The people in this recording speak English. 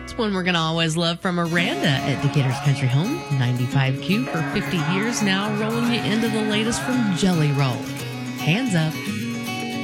It's one we're going to always love from Miranda at Decatur's Country Home. 95Q for 50 years now, rolling you into the latest from Jelly Roll. Hands up.